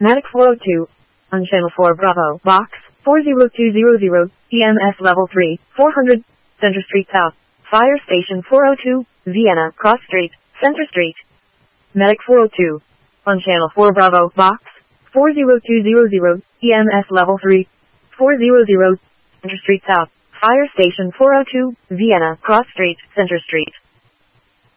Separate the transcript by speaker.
Speaker 1: Medic 402. On channel 4 Bravo, box 40200, EMS level 3, 400, Center Street South. Fire Station 402, Vienna, Cross Street, Center Street. Medic 402. On channel 4 Bravo, box 40200, EMS level 3, 400, Center Street South. Fire Station 402, Vienna, Cross Street, Center Street.